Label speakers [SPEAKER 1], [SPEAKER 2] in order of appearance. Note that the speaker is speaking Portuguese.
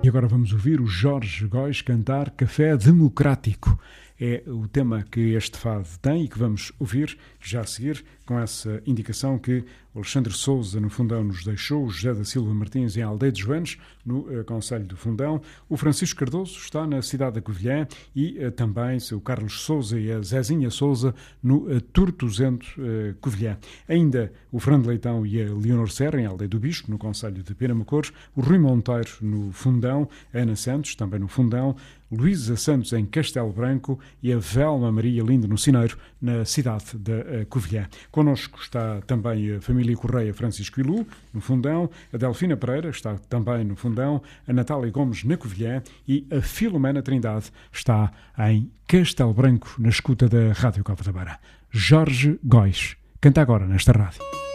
[SPEAKER 1] E agora vamos ouvir o Jorge Góis cantar Café Democrático. É o tema que este fado tem e que vamos ouvir já a seguir, com essa indicação que o Alexandre Sousa, no Fundão, nos deixou, o José da Silva Martins, em Aldeia de Joanes, no Concelho do Fundão, o Francisco Cardoso está na cidade da Covilhã e também o Carlos Sousa e a Zezinha Sousa no Tortozento, Covilhã. Ainda o Fernando Leitão e a Leonor Serra, em Aldeia do Bispo, no Concelho de Penamacores, o Rui Monteiro, no Fundão, a Ana Santos, também no Fundão, Luísa Santos, em Castelo Branco, e a Velma Maria Lindo, no Cineiro, na cidade da Covilhã. Connosco está também a família Correia Francisco e Lu, no Fundão, a Delfina Pereira está também no Fundão, a Natália Gomes, na Covilhã, e a Filomena Trindade está em Castelo Branco, na escuta da Rádio Cova da Beira. Jorge Góis canta agora nesta rádio.